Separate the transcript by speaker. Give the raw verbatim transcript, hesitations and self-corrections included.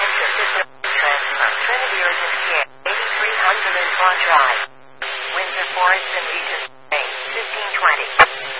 Speaker 1: Pacific Transfer. Trinity Urgent Care. eighty-three hundred Vaughan Drive. Windsor Forest and Regis Bay. fifteen twenty.